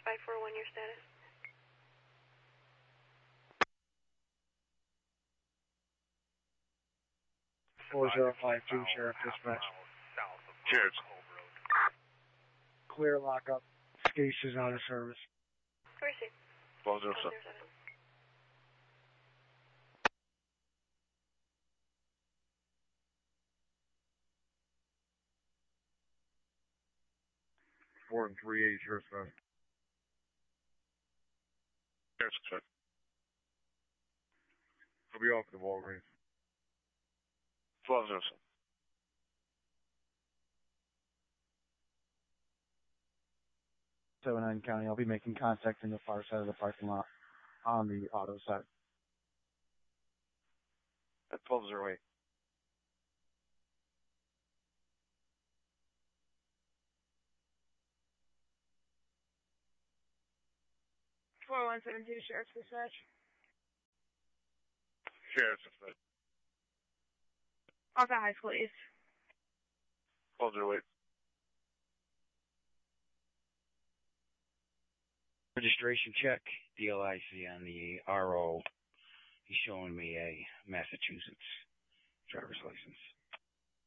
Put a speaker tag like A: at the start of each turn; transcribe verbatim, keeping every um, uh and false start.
A: five four one, your status.
B: four zero five two, Sheriff Dispatch.
C: Cheers.
B: Clear lockup. Case is out of service.
A: Where's he?
C: twelve zero seven.
D: Four and three eight, Sheriff's Dispatch.
C: Sheriff's Dispatch.
D: I'll be off at the Walgreens.
C: twelve zero seven.
B: seven nine County, I'll be making contact from the far side of the parking lot on the auto side.
C: At twelve zero eight.
E: four one seven two, Sheriff's Dispatch.
C: Sheriff's Dispatch.
E: Off at High School East.
C: twelve zero eight.
F: Registration check, D L I C on the R O. He's showing me a Massachusetts driver's license.